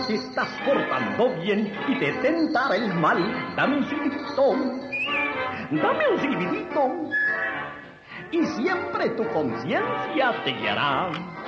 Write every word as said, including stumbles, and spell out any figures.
te estás portando bien y te tentará el mal. Dame un silbidito, dame un silbidito, y siempre tu conciencia te guiará.